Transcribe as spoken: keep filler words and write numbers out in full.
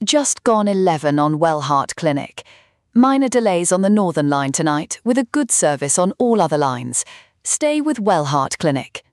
Just gone eleven on Wellhart Clinic. Minor delays on the Northern Line tonight, with a good service on all other lines. Stay with Wellhart Clinic.